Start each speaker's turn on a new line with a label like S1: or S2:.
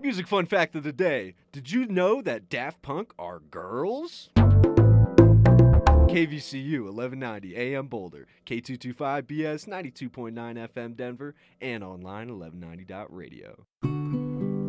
S1: Music fun fact of the day. Did you know that Daft Punk are girls? KVCU 1190 AM Boulder, K225BS 92.9 FM Denver, and online 1190.radio.